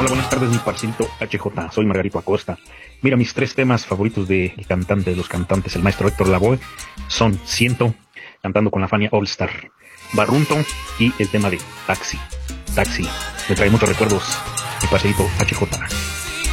Hola, buenas tardes, mi parcerito HJ. Soy Margarito Acosta. Mira, mis tres temas favoritos del cantante de los cantantes, el maestro Héctor Lavoe, son Siento, cantando con la Fania All Star, Barrunto y el tema de Taxi. Taxi. Me trae muchos recuerdos, mi parcerito HJ.